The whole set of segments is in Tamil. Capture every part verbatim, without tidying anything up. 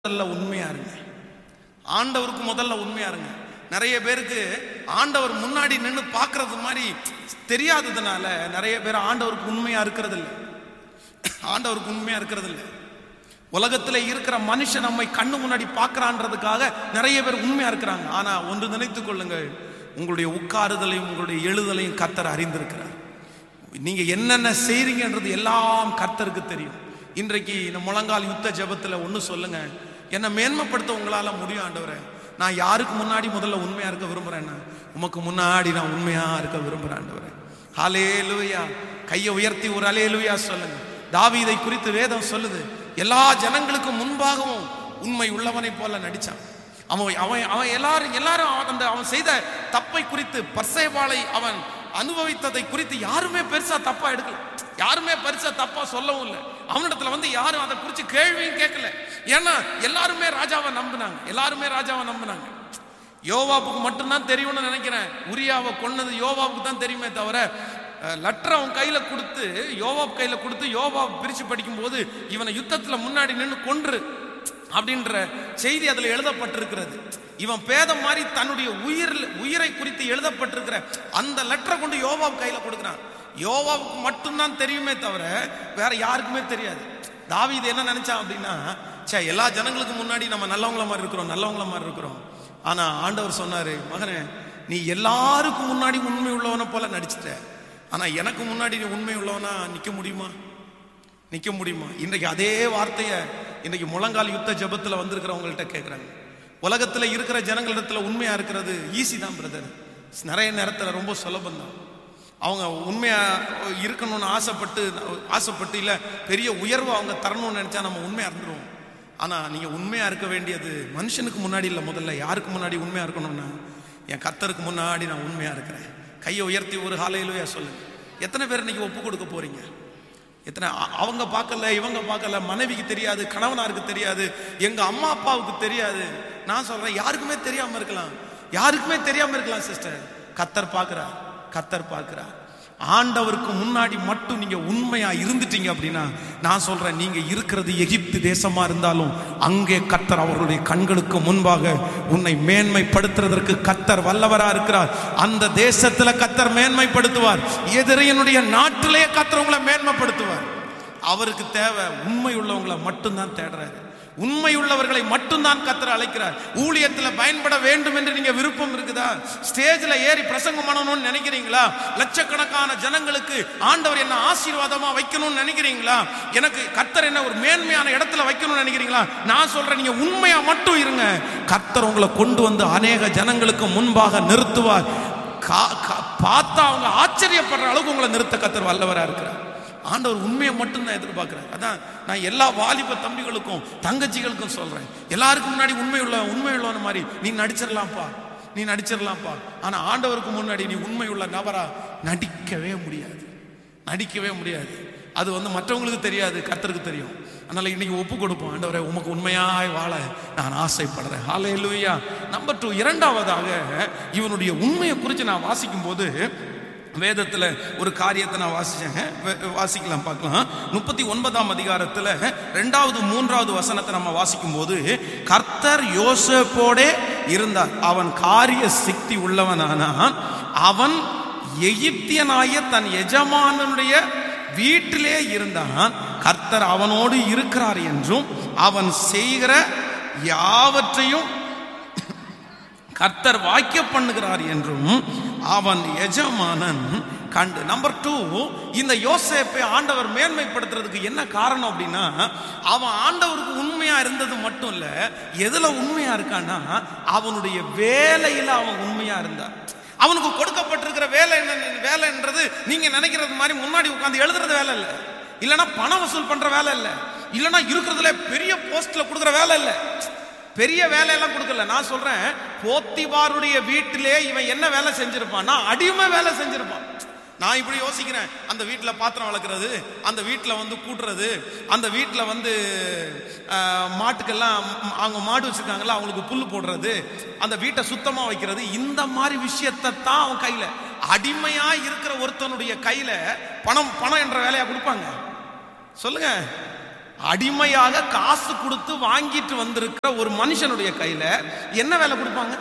முதல்ல உண்மையா இருங்க. ஆண்டவருக்கு முதல்ல உண்மையா இருங்க. நிறைய பேருக்கு ஆண்டவர் முன்னாடி நின்று பார்க்கறது மாதிரி தெரியாததுனால நிறைய பேர் ஆண்டவருக்கு உண்மையா இருக்கிறது இல்லை. ஆண்டவருக்கு உண்மையா இருக்கிறது இல்லை. உலகத்தில் இருக்கிற மனுஷன் நம்மை கண்ணு முன்னாடி பார்க்கறான்றதுக்காக நிறைய பேர் உண்மையா இருக்கிறாங்க. ஆனா ஒன்று நினைத்துக் கொள்ளுங்கள், உங்களுடைய உட்காருதலையும் உங்களுடைய எழுதலையும் கர்த்தர் அறிந்திருக்கிறார். நீங்க என்னென்ன செய்றீங்கன்றது எல்லாம் கர்த்தருக்கு தெரியும். இன்றைக்கு இந்த முழங்கால் யுத்த ஜெபத்தில் ஒன்று சொல்லுங்க, என்னை மேன்மைப்படுத்த உங்களால முடியும் ஆண்டவரே. நான் யாருக்கு முன்னாடி முதல்ல உண்மையா இருக்க விரும்புறேன்னா உமக்கு முன்னாடி நான் உண்மையா இருக்க விரும்புறேன் ஆண்டவரே. ஹல்லேலூயா. கையை உயர்த்தி ஒரு ஹல்லேலூயா சொல்லுங்க. தாவீதை குறித்து வேதம் சொல்லுது, எல்லா ஜனங்களுக்கும் முன்பாகவும் உண்மை உள்ளவனை போல நடிச்சான். அவன் அவன் அவன் எல்லாரும் எல்லாரும் அந்த அவன் செய்த தப்பை குறித்து, பர்சேபாளை அவன் அனுபவித்ததை குறித்து யாருமே பெருசா தப்பா எடுக்கல, யாருமே பெருசா தப்பா சொல்லவும் இல்லை. அவனிடத்துல வந்து யாரும் அதை குறித்து கேள்வியும் கேட்கல. ஏன்னா எல்லாருமே ராஜாவை நம்பினாங்க, எல்லாருமே ராஜாவை நம்பினாங்க. யோவாபுக்கு மட்டும்தான் தெரியும்னு நினைக்கிறேன். உரியாவை கொன்னது யோவாபுக்கு தான் தெரியுமே தவிர, லெட்டர் அவன் கையில கொடுத்து யோவாப் கையில கொடுத்து யோவாப் பிரிச்சு படிக்கும் போது இவனை யுத்தத்துல முன்னாடி நின்று கொன்று அப்படின்ற செய்தி அதுல எழுதப்பட்டிருக்கிறது. இவன் பேதம் மாதிரி தன்னுடைய உயிர் உயிரை குறித்து எழுதப்பட்டிருக்கிற அந்த லெட்டரை கொண்டு யோவாப் கையில கொடுக்கிறான். யோவாவுக்கு மட்டும்தான் தெரியுமே தவிர வேற யாருக்குமே தெரியாது. தாவீது என்ன நினைச்சான் அப்படின்னா, சே எல்லா ஜனங்களுக்கு முன்னாடி நம்ம நல்லவங்கள மாதிரி இருக்கிறோம் நல்லவங்கள மாதிரி இருக்கிறோம் ஆனா ஆண்டவர் சொன்னாரு, மகனே நீ எல்லாருக்கும் முன்னாடி உண்மை உள்ளவனை போல நடிச்சிட்ட, ஆனா எனக்கு முன்னாடி நீ உண்மை உள்ளவனா நிக்க முடியுமா? நிக்க முடியுமா? இன்றைக்கு அதே வார்த்தையை இன்றைக்கு முழங்கால் யுத்த ஜெபத்துல வந்திருக்கிறவங்கள்ட்ட கேட்கிறாங்க. உலகத்துல இருக்கிற ஜனங்களிடத்துல உண்மையா இருக்கிறது ஈஸி தான் பிரதர். நிறைய நேரத்துல ரொம்ப சுலபம் தான். அவங்க உண்மையா இருக்கணும்னு ஆசைப்பட்டு ஆசைப்பட்டு இல்ல பெரிய உயர்வு அவங்க தரணும்னு நினைச்சா நம்ம உண்மையா இருந்துருவோம். ஆனா நீங்க உண்மையா இருக்க வேண்டியது மனுஷனுக்கு முன்னாடி இல்லை, முதல்ல யாருக்கு முன்னாடி உண்மையா இருக்கணும்னா என் கர்த்தருக்கு முன்னாடி நான் உண்மையா இருக்கிறேன். கையை உயர்த்தி ஒரு ஹல்லேலூயா சொல்லுங்க. எத்தனை பேர் இன்னைக்கு ஒப்பு கொடுக்க போறீங்க? எத்தனை அவங்க பார்க்கல, இவங்க பார்க்கல, மனைவிக்கு தெரியாது, கணவனாருக்கு தெரியாது, எங்க அம்மா அப்பாவுக்கு தெரியாது. நான் சொல்றேன், யாருக்குமே தெரியாம இருக்கலாம், யாருக்குமே தெரியாம இருக்கலாம் சிஸ்டர். கர்த்தர் பார்க்கிறார், கர்த்தர் பார்க்கிறார். ஆண்டவருக்கு முன்னாடி மட்டும் நீங்க உண்மையா இருந்துட்டீங்க அப்படின்னா நான் சொல்றேன், நீங்க இருக்கிறது எகிப்து தேசமா இருந்தாலும் அங்கே கர்த்தர் அவர்களுடைய கண்களுக்கு முன்பாக உன்னை மேன்மைப்படுத்துறதற்கு கர்த்தர் வல்லவரா இருக்கிறார். அந்த தேசத்துல கர்த்தர் மேன்மைப்படுத்துவார். எதிரியினுடைய நாட்டிலேயே கர்த்தர் உங்களை மேன்மைப்படுத்துவார். அவருக்கு தேவை உண்மை உள்ளவங்களை மட்டும்தான் தேடுறாரு. உண்மை உள்ளவர்களை மட்டும்தான் கர்த்தர் அழைக்கிறார். ஊழியத்தில் பயன்பட வேண்டும் என்று நீங்க விருப்பம் இருக்குதா? ஸ்டேஜ்ல ஏறி பிரசங்கம் பண்ணணும்னு நினைக்கிறீங்களா? லட்சக்கணக்கான ஜனங்களுக்கு ஆண்டவர் என்ன ஆசீர்வாதமா வைக்கணும்னு நினைக்கிறீங்களா? எனக்கு கர்த்தர் என்ன ஒரு மேன்மையான இடத்துல வைக்கணும்னு நினைக்கிறீங்களா? நான் சொல்றேன், நீங்க உண்மையா மட்டும் இருங்க. கர்த்தர் உங்களை கொண்டு வந்து அநேக ஜனங்களுக்கு முன்பாக நிறுத்துவார். பார்த்தா அவங்க ஆச்சரியப்படுற அளவுக்கு உங்களை நிறுத்த கர்த்தர் வல்லவரா இருக்கிறார். ஆண்டவர் உண்மையை மட்டும்தான் எதிர்பார்க்கிறார். அதான் நான் எல்லா வாலிப தம்பிகளுக்கும் தங்கச்சிகளுக்கும் சொல்றேன், எல்லாருக்கும் முன்னாடி உண்மை உள்ள உண்மை உள்ளவன மாதிரி நீ நடிச்சிடலாம்ப்பா, நீ நடிச்சிடலாம்ப்பா. ஆனா ஆண்டவருக்கு முன்னாடி நீ உண்மை உள்ள நபரா நடிக்கவே முடியாது, நடிக்கவே முடியாது. அது வந்து மற்றவங்களுக்கு தெரியாது, கர்த்தருக்கு தெரியும். அதனால இன்னைக்கு ஒப்பு கொடுப்போம், ஆண்டவரே உமக்கு உண்மையாய் வாழ நான் ஆசைப்படுறேன். ஹல்லேலூயா. நம்பர் டூ, இரண்டாவதாக இவனுடைய உண்மையை குறித்து நான் வாசிக்கும் போது வேதத்துல ஒரு காரியத்தை நான் வாசிச்சேன். வாசிக்கலாம், பார்க்கலாம். முப்பத்தி ஒன்பதாம் அதிகாரத்துல ரெண்டாவது மூன்றாவது வசனத்தை நம்ம வாசிக்கும் போது, கர்த்தர் யோசேப்போடே இருந்தார், அவன் காரிய சக்தி உள்ளவனானான், அவன் எகிப்தியனாய தன் எஜமானுடைய வீட்டிலே இருந்தான், கர்த்தர் அவனோடு இருக்கிறார் என்றும் அவன் செய்கிற யாவற்றையும் கர்த்தர் வாக்கிய பண்ணுகிறார் என்றும் அவன் எஜமானன் கண்டு. நம்பர் டூ, இந்த யோசேப்பை ஆண்டவர் மேன்மைப்படுத்துறதுக்கு என்ன காரணம் அப்படின்னா, அவன் ஆண்டவருக்கு உண்மையா இருந்தது மட்டும் இல்ல, எதுல உண்மையா இருக்கான்னா அவனுடைய வேலையில அவன் உண்மையா இருந்தான். அவனுக்கு கொடுக்கப்பட்டிருக்கிற வேலை என்ன? வேலைன்றது நீங்க நினைக்கிறது மாதிரி முன்னாடி உட்கார்ந்து எழுதுறது வேலை இல்லை, இல்லைன்னா பணம் வசூல் பண்ற வேலை இல்லை, இல்லைன்னா இருக்கிறதுல பெரிய போஸ்ட்ல கொடுக்குற வேலை இல்லை, பெரிய வேலையெல்லாம் கொடுக்கல. நான் சொல்றேன், போத்திபாருடைய வீட்டிலே இவன் என்ன வேலை செஞ்சிருப்பான்னா அடிமை வேலை செஞ்சிருப்பான். நான் இப்படி யோசிக்கிறேன், அந்த வீட்டில் பாத்திரம் வளர்க்குறது, அந்த வீட்டில் வந்து கூட்டுறது, அந்த வீட்டில் வந்து மாட்டுக்கெல்லாம் அவங்க மாடு வச்சிருக்காங்களா அவங்களுக்கு புல்லு போடுறது, அந்த வீட்டை சுத்தமாக வைக்கிறது, இந்த மாதிரி விஷயத்தை தான் அவன் கையில். அடிமையா இருக்கிற ஒருத்தனுடைய கையில பணம் பணம் என்ற வேலையா கொடுப்பாங்க? சொல்லுங்க. அடிமையாக காசு கொடுத்து வாங்கிட்டு வந்திருக்கிற ஒரு மனுஷனுடைய கையில என்ன வேலை கொடுப்பாங்க?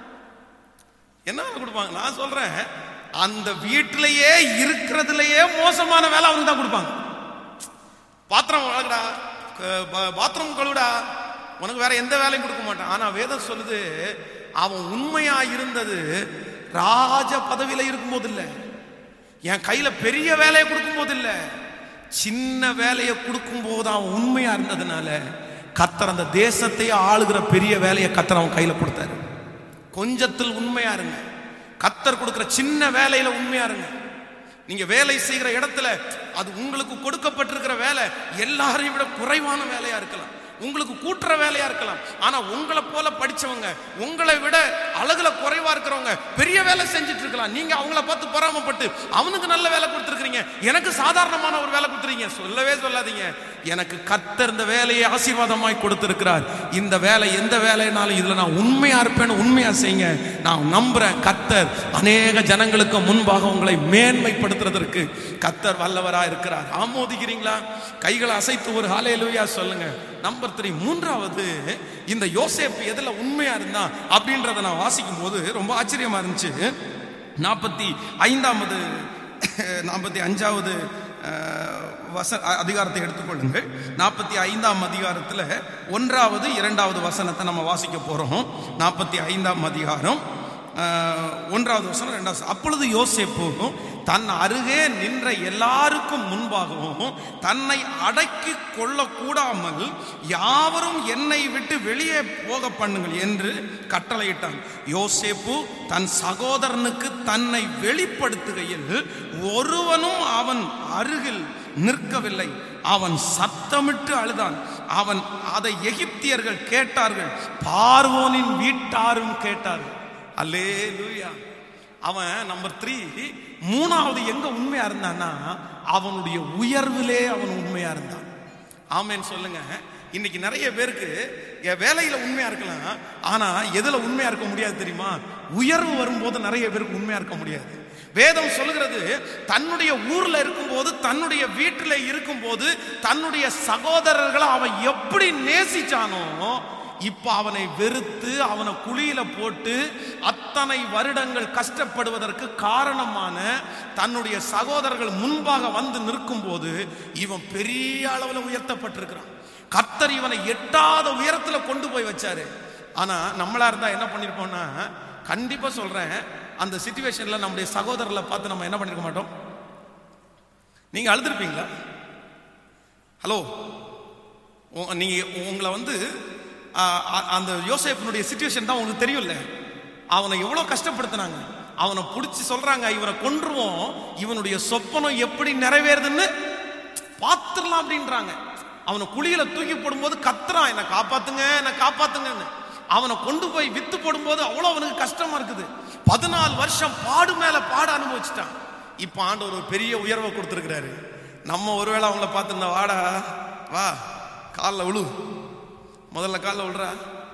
என்ன வேலை கொடுப்பாங்க? நான் சொல்றேன், அந்த வீட்டிலேயே இருக்கிறதுலயே மோசமான வேலை அவனுக்கு தான் கொடுப்பாங்க. பாத்திரம் வளர்க்கடா, பாத்ரூம் கழுவுடா, உனக்கு வேற எந்த வேலையும் கொடுக்க மாட்டான். ஆனா வேதம் சொல்லுது, அவன் உண்மையா இருந்தது ராஜ பதவியில இருக்கும் போது இல்ல, என் கையில பெரிய வேலையை கொடுக்கும் போது இல்ல, சின்ன வேலையை கொடுக்கும் போது அவன் உண்மையா இருந்ததுனால கர்த்தர் அந்த தேசத்தையே ஆளுகிற பெரிய வேலையை கர்த்தர் அவன் கையில கொடுத்தாரு. கொஞ்சத்தில் உண்மையா இருங்க, கர்த்தர் கொடுக்கிற சின்ன வேலையில உண்மையா இருங்க. நீங்க வேலை செய்கிற இடத்துல அது உங்களுக்கு கொடுக்கப்பட்டிருக்கிற வேலை எல்லாரையும் விட குறைவான வேலையா இருக்கலாம், உங்களுக்கு கூட்டுற வேலையா இருக்கலாம். ஆனா உங்களை போல படிச்சவங்க, உங்களை விட அழகுல குறைவா இருக்கிறவங்க பெரிய வேலை செஞ்சுட்டு இருக்கலாம். நீங்க அவங்கள பார்த்து பொறாமப்பட்டு அவனுக்கு நல்ல வேலை கொடுத்துருக்கீங்க, எனக்கு சாதாரணமான ஒரு வேலை கொடுத்துருக்கீங்க. சொல்லவே சொல்லாதீங்க, எனக்கு கர்த்தர் இந்த வேலையை ஆசீர்வாதமாய் கொடுத்திருக்கிறார். இந்த வேலை எந்த வேலைனாலும் இதுல நான் உண்மையா இருப்பேன்னு உண்மையா செய்யுங்க. நான் நம்புறேன், கர்த்தர் அநேக ஜனங்களுக்கு முன்பாக உங்களை மேன்மைப்படுத்துறதற்கு கர்த்தர் வல்லவரா இருக்கிறார். ஆமோதிக்கிறீங்களா? கைகளை அசைத்து ஒரு ஹல்லேலூயா சொல்லுங்க. நம்பர் த்ரீ, மூன்றாவது, இந்த யோசேப்பு எதுல உண்மையா இருந்தா அப்படின்றத நான் வாசிக்கும் போது ரொம்ப ஆச்சரியமா இருந்துச்சு. நாற்பத்தி ஐந்தாவது நாற்பத்தி அஞ்சாவது வச அதிகாரத்தை எடுத்துக்கொள்ளுங்கள். நாற்பத்தி ஐந்தாம் அதிகாரத்துல ஒன்றாவது இரண்டாவது வசனத்தை நம்ம வாசிக்க போறோம். நாற்பத்தி ஐந்தாம் அதிகாரம் ஒன்றாவது வசனம் இரண்டாவது. அப்பொழுது யோசேப்பு தன் அருகே நின்ற எல்லாருக்கும் முன்பாகவும் தன்னை அடக்கி கொள்ளக்கூடாமல் யாவரும் என்னை விட்டு வெளியே போக பண்ணுங்கள் என்று கட்டளையிட்டான். யோசேப்பு தன் சகோதரனுக்கு தன்னை வெளிப்படுத்துகையில் ஒருவனும் அவன் அருகில் நிற்கவில்லை. அவன் சத்தமிட்டு அழுதான். அவன் அதை எகிப்தியர்கள் கேட்டார்கள், பார்வோனின் வீட்டாரும் கேட்டார்கள். அல்லேலூயா. அவன் நம்பர் த்ரீ, மூணாவது எங்க உண்மையா இருந்தான்னா அவனுடைய உயர்விலே அவன் உண்மையா இருந்தான். ஆமேன்னு சொல்லுங்க. இன்னைக்கு நிறைய பேருக்கு வேலையில உண்மையா இருக்கலாம், ஆனா எதுல உண்மையா இருக்க முடியாது தெரியுமா? உயர்வு வரும்போது நிறைய பேருக்கு உண்மையா இருக்க முடியாது. வேதம் சொல்லுகிறது, தன்னுடைய ஊர்ல இருக்கும்போது, தன்னுடைய வீட்டில இருக்கும்போது தன்னுடைய சகோதரர்களை அவன் எப்படி நேசிச்சானோ, இப்ப அவனை வெறுத்து அவனை குழியில போட்டு அத்தனை வருடங்கள் கஷ்டப்படுவதற்கு காரணமான தன்னுடைய சகோதரர்கள் முன்பாக வந்து நிற்கும் போது இவன் பெரிய அளவில் உயர்த்தப்பட்டிருக்கிறான். கர்த்தர் இவனை எட்டாத உயரத்துல கொண்டு போய் வச்சாரு. ஆனா நம்மளா இருந்தா என்ன பண்ணிருப்போம்னா, கண்டிப்பா சொல்றேன், அந்த சிச்சுவேஷன்ல நம்முடைய சகோதரர்களை பார்த்து நம்ம என்ன பண்ணிருக்க மாட்டோம்? நீங்க அழுதுருப்பீங்களா? ஹலோ, நீங்க உங்களை வந்து அந்த யோசேப்பினுடைய சிச்சுவேஷன் தான் உங்களுக்கு தெரியும்ல. அவனை எவ்வளவு கஷ்டப்படுத்தினாங்க. அவனை பிடிச்சி சொல்றாங்க, இவனை கொன்றுவோம், இவனுடைய சொப்பனம் எப்படி நிறைவேறுதுன்னு பார்த்துடலாம் அப்படின்றாங்க. அவனை குழியில தூக்கி போடும்போது கத்துறான், என்னை காப்பாத்துங்க, என்னை காப்பாத்துங்கன்னு. அவனை கொண்டு போய் வித்து போடும்போது அவ்வளவு அவனுக்கு கஷ்டமா இருக்குது. பதினாலு வருஷம் பாடு மேல பாடு அனுபவிச்சுட்டான். இப்ப ஆண்டவர் ஒரு பெரிய உயர்வை கொடுத்திருக்கிறாரு. நம்ம ஒருவேளை அவங்கள பார்த்துருந்தா, வாடா வா காலில் விழு, முதல்ல காலில் விழுறா,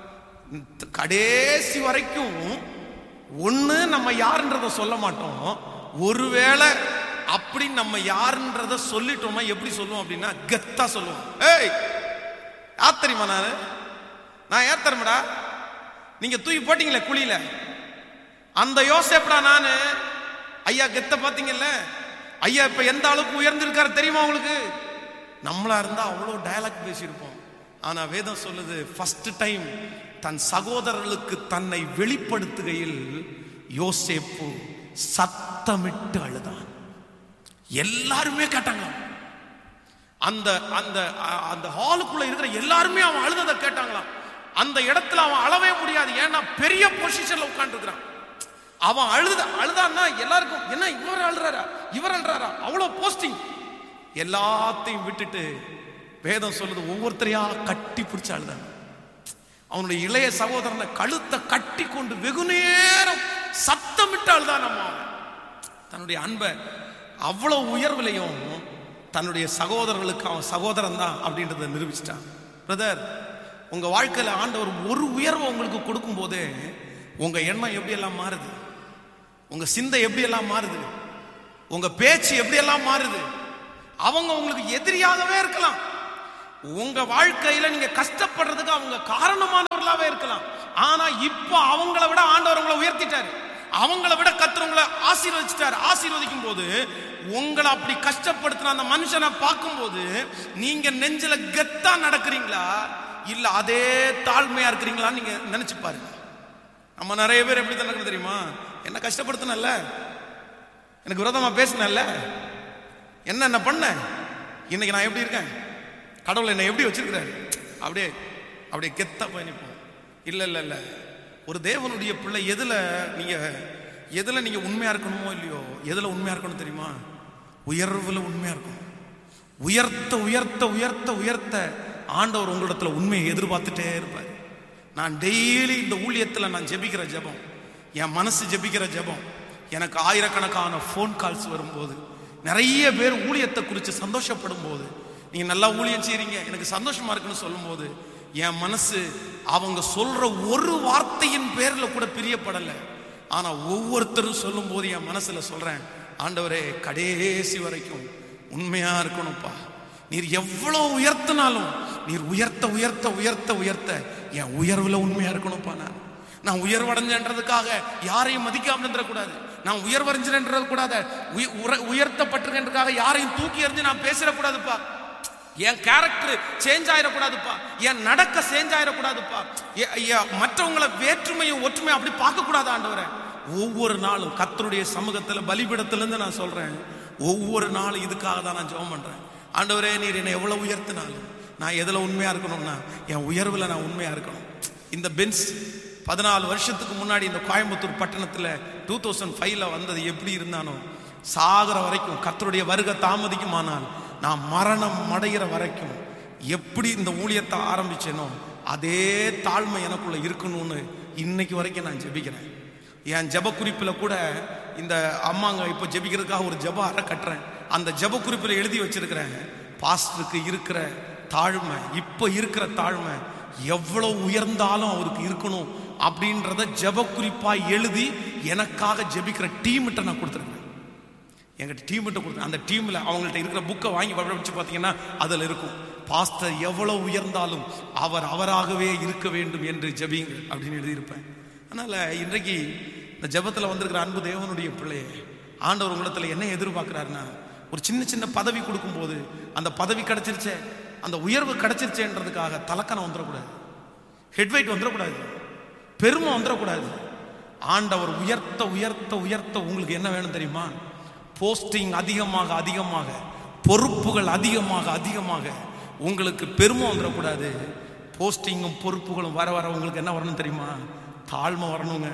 கடைசி வரைக்கும் ஒண்ணு நம்ம யாருன்றத சொல்ல மாட்டோம். ஒருவேளை அப்படி நம்ம யாருன்றத சொல்லிட்டோம்னா எப்படி சொல்லுவோம் அப்படின்னா, கெத்தா சொல்லுவோம். ஏய் யார் தெரியுமா, நானு நான் யார் தெரியுமாடா, நீங்க தூக்கி போட்டீங்களே குழியில, அந்த யோசேப்புடா நானு. ஐயா கெத்த பாத்தீங்கல்ல, ஐயா இப்ப எந்த அளவுக்கு உயர்ந்திருக்காரு தெரியுமா உங்களுக்கு? நம்மளா இருந்தா அவ்வளவு டயலாக் பேசியிருப்போம். ஆனா வேதம் சொல்லுது, ஃபர்ஸ்ட் டைம் தன் சகோதரர்களுக்கு தன்னை வெளிப்படுத்துகையில் யோசேப்பு சத்தமிட்டு அழுதான். எல்லாருமே கேட்டாங்க. அந்த அந்த அந்த ஹாலுக்குள்ள இருக்கிற எல்லாருமே அவன் அழுததை கேட்டாங்களாம். அந்த இடத்துல அவன் அழவே முடியாது, ஏன்னா பெரிய பொசிஷன்ல உட்கார்ந்து இருக்கிறான். அவன் அழுத அழுதான்னா எல்லாருக்கும் என்ன இவர் அழுறாரா இவர் அழுறாரா, அவ்வளவு போஸ்டிங். எல்லாத்தையும் விட்டுட்டு வேதம் சொல்லுது, ஒவ்வொருத்தரையா கட்டி பிடிச்சு அழுதாங்க. அவனுடைய இளைய சகோதரனை கழுத்தை கட்டி கொண்டு வெகு நேரம் சத்தமிட்டு அழுதான். நம்ம தன்னுடைய அன்பை அவ்வளவு உயர்விலையும் தன்னுடைய சகோதரர்களுக்கு அவன் சகோதரன் தான் அப்படின்றத நிரூபிச்சிட்டான். பிரதர், உங்க வாழ்க்கையில ஆண்டவர் ஒரு உயர்வை உங்களுக்கு கொடுக்கும் போதே உங்க எண்ணம் எப்படி எல்லாம் மாறுது, உங்க சிந்தை எப்படி எல்லாம் மாறுது, உங்க பேச்சு எப்படி எல்லாம் மாறுது. அவங்க உங்களுக்கு எதிரியாகவே இருக்கலாம், உங்க வாழ்க்கையில நீங்க கஷ்டப்படுறதுக்கு அவங்க காரணமானவர்களாவே இருக்கலாம். ஆனா இப்ப அவங்கள விட ஆண்டவர் உங்களை உயர்த்திட்டாரு. அவங்கள விட கர்த்தர் உங்களை ஆசீர்வதிச்சிட்டாரு. ஆசீர்வதிக்கும் போது உங்களை அப்படி கஷ்டப்படுத்தின அந்த மனுஷனை பார்க்கும்போது நீங்க நெஞ்சில கெத்தா நடக்கிறீங்களா இல்ல அதே தாழ்மையா இருக்கிறீங்களான்னு நீங்க நினைச்சு பாருங்க. நம்ம நிறைய பேர் எப்படி தான் நடக்கணும் தெரியுமா? என்ன கஷ்டப்படுத்தினல்ல, எனக்கு விரோதமா பேசினல்ல, என்ன என்ன பண்ண, இன்னைக்கு நான் எப்படி இருக்கேன், கடவுள் என்ன எப்படி வச்சிருக்கிறாரு, அப்படியே அப்படியே கெத்தா போய் நிற்போம். இல்ல இல்ல இல்ல ஒரு தேவனுடைய பிள்ளை எதுல நீங்க எதுல நீங்க உண்மையா இருக்கணுமோ இல்லையோ, எதுல உண்மையா இருக்கணும் தெரியுமா? உயர்வுல உண்மையா இருக்கணும். உயர்த்த உயர்த்த உயர்த்த உயர்த்த ஆண்டவர் உங்களிடத்துல உண்மையை எதிர்பார்த்துட்டே இருப்பார். நான் டெய்லி இந்த ஊழியத்தில் நான் ஜெபிக்கிற ஜெபம், என் மனசு ஜெபிக்கிற ஜெபம், எனக்கு ஆயிரக்கணக்கான ஃபோன் கால்ஸ் வரும்போது, நிறைய பேர் ஊழியத்தை குறித்து சந்தோஷப்படும் போது, நீங்க நல்லா ஊழியம் செய்றீங்க எனக்கு சந்தோஷமா இருக்குன்னு சொல்லும் போது என் மனசு அவங்க சொல்ற ஒரு வார்த்தையின் பேர்ல கூட பிரியப்படலை. ஆனா ஒவ்வொருத்தரும் சொல்லும் போது என் மனசுல சொல்றேன், ஆண்டவரே கடைசி வரைக்கும் உண்மையா இருக்கணும்ப்பா. நீர் எவ்வளவு உயர்த்தினாலும் நீர் உயர்த்த உயர்த்த உயர்த்த உயர்த்த என் உயர்வுல உண்மையா இருக்கணும்ப்பா. நான் நான் உயர்வடைஞ்சன்றதுக்காக யாரையும் மதிக்காம இருந்துடக்கூடாது. நான் உயர்வடைஞ்சது கூடாது, உயர்த்தப்பட்டிருக்கின்றதுக்காக யாரையும் தூக்கி எறிஞ்சு நான் பேசிடக்கூடாதுப்பா. என் கேரக்டர் சேஞ்ச் ஆயிடக்கூடாதுப்பா, என் நடக்க சேஞ்ச் ஆயிடக்கூடாதுப்பா, மற்றவங்களை வேற்றுமையும் ஒற்றுமையும் அப்படி பார்க்க கூடாது. ஆண்டவரே ஒவ்வொரு நாளும் கர்த்தருடைய சமூகத்துல பலிபீடத்திலிருந்து நான் சொல்றேன், ஒவ்வொரு நாளும் இதுக்காக தான் நான் ஜெபம் பண்றேன். ஆண்டவரே நீர் என்னை எவ்வளவு உயர்த்தினாலும் நான் எதுல உண்மையா இருக்கணும்னா என் உயர்வுல நான் உண்மையா இருக்கணும். இந்த பென்ஸ் பதினாலு வருஷத்துக்கு முன்னாடி இந்த கோயம்புத்தூர் பட்டணத்துல டூ தௌசண்ட் ஃபைவ்ல வந்தது எப்படி இருந்தானோ, சாகர வரைக்கும் கர்த்தருடைய வருகை தாமதிக்குமானால் நான் மரணம் அடைகிற வரைக்கும் எப்படி இந்த ஊழியத்தை ஆரம்பிச்சேனோ அதே தாழ்மை எனக்குள்ள இருக்கணும்னு இன்னைக்கு வரைக்கும் நான் ஜெபிக்கிறேன். என் ஜெப குறிப்பில் கூட இந்த அம்மாங்க இப்போ ஜெபிக்கிறதுக்காக ஒரு ஜெப அறை கட்டுறேன். அந்த ஜெப குறிப்பில் எழுதி வச்சிருக்கிறேன், பாஸ்டருக்கு இருக்கிற தாழ்மை, இப்போ இருக்கிற தாழ்மை எவ்வளவு உயர்ந்தாலும் அவருக்கு இருக்கணும் அப்படின்றத ஜெப குறிப்பா எழுதி எனக்காக ஜெபிக்கிற டீம்கிட்ட நான் கொடுத்துருக்கேன். எங்கிட்ட டீம்கிட்ட கொடுத்தேன். அந்த டீம்ல அவங்கள்ட்ட இருக்கிற புக்கை வாங்கி வச்சு பார்த்தீங்கன்னா அதில் இருக்கும், பாஸ்டர் எவ்வளவு உயர்ந்தாலும் அவர் அவராகவே இருக்க வேண்டும் என்று ஜெபிங்க அப்படின்னு எழுதியிருப்பேன். அதனால இன்றைக்கு இந்த ஜெபத்தில் வந்திருக்கிற அன்பு தேவனுடைய பிள்ளையே, ஆண்டவர் உங்களிடத்துல என்ன எதிர்பார்க்கிறாருன்னா, ஒரு சின்ன சின்ன பதவி கொடுக்கும்போது அந்த பதவி கிடைச்சிருச்சே, அந்த உயர்வு கிடைச்சிருச்சேன்றதுக்காக தலக்கணம் வந்துடக்கூடாது, ஹெட்வைட் வந்துடக்கூடாது, பெருமை வந்துடக்கூடாது. ஆண்டவர் உயர்த்த உயர்த்த உயர்த்த உங்களுக்கு என்ன வேணும் தெரியுமா? போஸ்டிங் அதிகமாக அதிகமாக, பொறுப்புகள் அதிகமாக அதிகமாக, உங்களுக்கு பெருமை வந்துடக்கூடாது. போஸ்டிங்கும் பொறுப்புகளும் வர வர உங்களுக்கு என்ன வரணும் தெரியுமா? தாழ்மை வரணுங்க,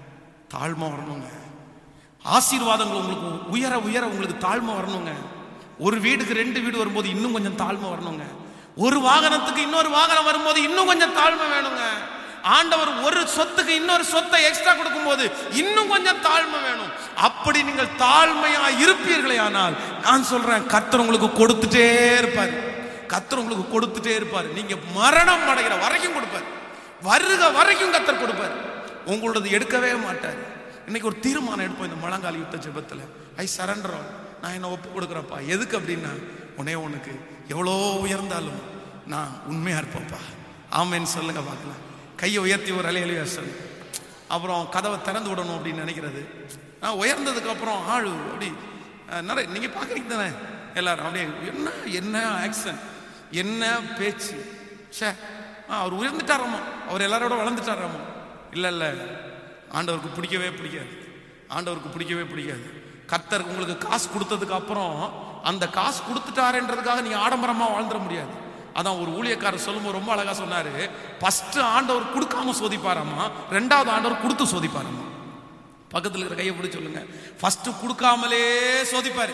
தாழ்மை வரணுங்க. ஆசீர்வாதங்கள் உங்களுக்கு உயர உயர உங்களுக்கு தாழ்மை வரணுங்க. ஒரு வீடுக்கு ரெண்டு வீடு வரும்போது இன்னும் கொஞ்சம் தாழ்மை வரணுங்க. ஒரு வாகனத்துக்கு இன்னொரு வாகனம் வரும்போது இன்னும் கொஞ்சம் தாழ்மை வேணுங்க. ஆண்டவர் ஒரு சொத்துக்கு இன்னொரு சொத்தை எக்ஸ்ட்ரா கொடுக்கும் போது இன்னும் கொஞ்சம் தாழ்மை வேணும். அப்படி நீங்கள் தாழ்மையா இருப்பீர்களே ஆனால் நான் சொல்றேன், கர்த்தர் உங்களுக்கு கொடுத்துட்டே இருப்பார், கர்த்தர் உங்களுக்கு கொடுத்துட்டே இருப்பார். நீங்க மரணம் அடைகிற வரைக்கும் கொடுப்பார், வருக வரைக்கும் கர்த்தர் கொடுப்பார், உங்களோடது எடுக்கவே மாட்டார். இன்னைக்கு ஒரு தீர்மானம் எடுப்போம் இந்த முழங்கால் யுத்த ஜெபத்துல, ஐ சரண்டர், நான் என்ன ஒப்பு கொடுக்குறப்பா. எதுக்கு அப்படின்னா, உனே உனக்கு எவ்வளோ உயர்ந்தாலும் நான் உண்மையா இருப்பேன்ப்பா. ஆமேன்னு சொல்லுங்க பார்க்கலாம். கையை உயர்த்தி ஒரு அலையலையா சொல்லு. அப்புறம் கதவை திறந்து விடணும் அப்படின்னு நினைக்கிறது. நான் உயர்ந்ததுக்கு அப்புறம் ஆளு அப்படி நிறைய நீங்க பாக்குறீங்க தானே எல்லாரும், அப்படியே என்ன என்ன ஆக்சன், என்ன பேச்சு, சே அவர் உயர்ந்துட்டாராமா, அவர் எல்லாரோட வளர்ந்துட்டாராமா. இல்லை இல்லை, ஆண்டவருக்கு பிடிக்கவே பிடிக்காது, ஆண்டவருக்கு பிடிக்கவே பிடிக்காது. கர்த்தர் உங்களுக்கு காசு கொடுத்ததுக்கு அப்புறம் அந்த காசு கொடுத்துட்டாருன்றதுக்காக நீங்க ஆடம்பரமா வாழ்ந்துட முடியாது. அதான் ஒரு ஊழியக்காரர் சொல்லும்போது ரொம்ப அழகா சொன்னாரு, ஃபர்ஸ்ட் ஆண்டவர் கொடுக்காம சோதிப்பாராமா, ரெண்டாவது ஆண்டவர் கொடுத்து சோதிப்பாராமா. பக்கத்தில் இருக்கிற கையை பிடிச்சி சொல்லுங்க, ஃபர்ஸ்ட் கொடுக்காமலே சோதிப்பாரு.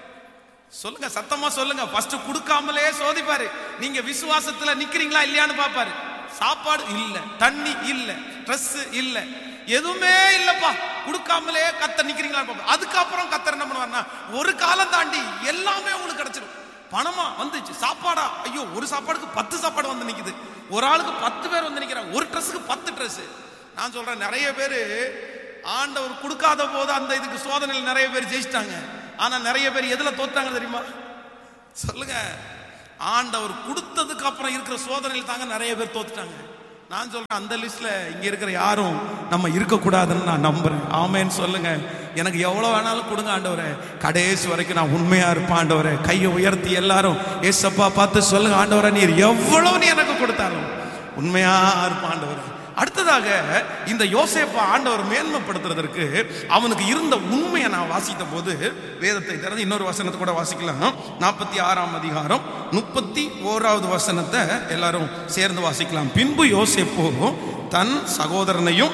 சொல்லுங்க, சத்தமா சொல்லுங்க, ஃபர்ஸ்ட் கொடுக்காமலே சோதிப்பாரு. நீங்க விசுவாசத்துல நிக்கிறீங்களா இல்லையான்னு பாப்பாரு. சாப்பாடு இல்ல, தண்ணி இல்ல, ட்ரெஸ் இல்ல, எதுவுமே இல்லப்பா, கொடுக்காமலே கத்தர் நிக்கிறீங்களா பாப்பாரு. அதுக்கப்புறம் கத்தர் என்ன பண்ணுவாருன்னா, ஒரு காலம் தாண்டி எல்லாமே உங்களுக்கு கிடைச்சிடும். பணமா வந்துச்சு, சாப்பாடா, ஐயோ ஒரு சாப்பாடுக்கு பத்து சாப்பாடு வந்து நிக்குது, ஒரு ஆளுக்கு பத்து பேர் வந்து நிக்கிறாங்க, ஒரு ட்ரெஸ்ஸுக்கு பத்து ட்ரெஸ். நான் சொல்றேன், நிறைய பேரு ஆண்டவர் கொடுக்காத போது அந்த இதுக்கு சோதனையில் நிறைய பேர் ஜெயிச்சிட்டாங்க. ஆனா நிறைய பேர் எதுல தோத்தாங்க தெரியுமா? சொல்லுங்க, ஆண்டவர் கொடுத்ததுக்கு அப்புறம் இருக்கிற சோதனையில் தாங்க நிறைய பேர் தோத்துட்டாங்க. நான் சொல்றேன், அந்த லிஸ்ட்ல இங்க இருக்கிற யாரும் நம்ம இருக்கக்கூடாதுன்னு நான் நம்புறேன். ஆமேன்னு சொல்லுங்க. எனக்கு எவ்வளவு வேணாலும் கொடுங்க ஆண்டவரே, கடைசி வரைக்கும் நான் உண்மையா இருப்பேன் ஆண்டவரே. கையை உயர்த்தி எல்லாரும் ஏசப்பா பார்த்து சொல்லுங்க, ஆண்டவரே நீர் எவ்வளவு நீ எனக்கு கொடுத்தாலும் உண்மையா இருப்பான் ஆண்டவரே. அடுத்ததாக இந்த யோசேப்பை ஆண்டவர் மேன்மைப்படுத்துறதற்கு அவனுக்கு இருந்த உண்மையை நான் வாசித்த போது வேதத்தை திறந்து இன்னொரு வசனத்தை கூட வாசிக்கலாம். நாற்பத்தி ஆறாம் அதிகாரம் முப்பத்தி ஓராவது வசனத்தை எல்லாரும் சேர்ந்து வாசிக்கலாம். பின்பு யோசேப்பு தன் சகோதரனையும்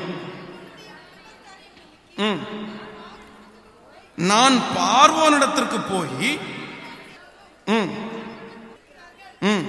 நான் பார்வோனிடத்திற்கு போய் ம் ம்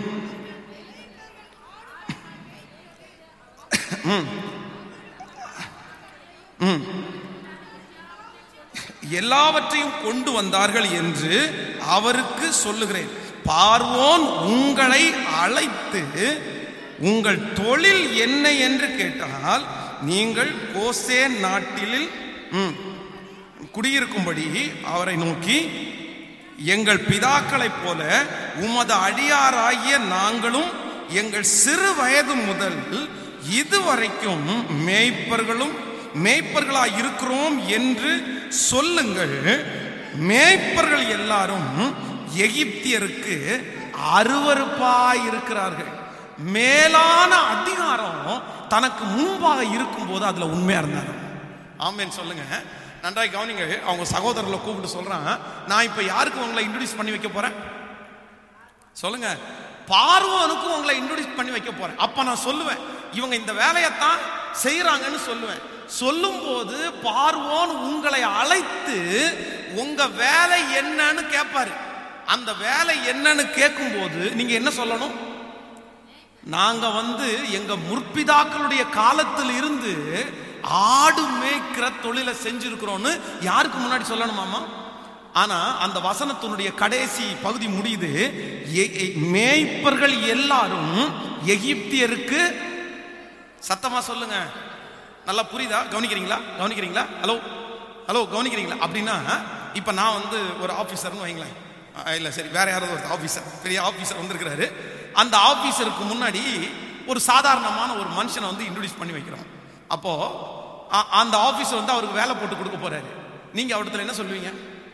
எல்லாவற்றையும் கொண்டு வந்தார்கள் என்று அவருக்கு சொல்லுகிறேன். பார்வோன் உங்களை அழைத்து உங்கள் தொழில் என்ன என்று கேட்டால் நீங்கள் கோசேன் நாட்டில் குடியிருக்கும்படி அவரை நோக்கி, எங்கள் பிதாக்களைப் போல உமது அடியாராகிய நாங்களும் எங்கள் சிறு வயது முதல் இதுவரைக்கும் மேய்ப்பர்களும் மேய்ப்பர்களாய் இருக்கிறோம் என்று சொல்லுங்கள். மேய்ப்பர்கள் எல்லாரும் எகிப்தியருக்கு அருவருப்பாய் இருக்கிறார்கள். மேலான அதிகாரம் தனக்கு முன்பாக இருக்கும் போது அதுல உண்மையா இருந்தாங்க. ஆமேன்னு சொல்லுங்க. நன்றாய் கவனிங்க. அவங்க சகோதரர்களை கூப்பிட்டு சொல்றான், நான் இப்ப யாருக்கு உங்களை இன்ட்ரோடியூஸ் பண்ணி வைக்க போறேன் சொல்லுங்க? பார்வோனுக்கும் உங்களை இன்ட்ரோடியூஸ் பண்ணி வைக்க போறேன். அப்ப நான் சொல்லுவேன், இவங்க இந்த வேலையத்தான் செய்யறாங்கன்னு சொல்லுவேன். சொல்லும் போது பார்வோன் உங்களை அழைத்து உங்க வேலை என்னன்னு கேட்பாரு. அந்த வேலை என்னன்னு கேட்கும் போது நீங்க என்ன சொல்லணும்? நாங்க வந்து எங்க முற்பிதாக்களுடைய காலத்தில் இருந்து ஆடு மேய்க்கிற தொழிலை செஞ்சிருக்கிறோம்னு யாருக்கு முன்னாடி சொல்லணுமாமா? ஆனா அந்த வசனத்தினுடைய கடைசி பகுதி முடியுது, மேய்ப்பர்கள் எல்லாரும் எகிப்தியருக்கு. சத்தமா சொல்லுங்க, நல்லா புரியுதா? கவனிக்கிறீங்களா? கவனிக்கிறீங்களா? Hello hello கவனிக்கிறீங்களா? அப்படின்னா இப்ப நான் வந்து ஒரு ஆபீசர்னு வைங்களேன், இல்ல சரி வேற யாராவது ஒரு ஆபீசர், பெரிய ஆபீசர் வந்திருக்கிறாரு. அந்த ஆபீசருக்கு முன்னாடி ஒரு சாதாரணமான ஒரு மனுஷனை வந்து இன்ட்ரோடியூஸ் பண்ணி வைக்கிறோம். அப்போ அந்த ஆபீசர் வந்து அவருக்கு வேலை போட்டு கொடுக்க போறாரு. நீங்க அவரிடத்துல என்ன சொல்லுவீங்க?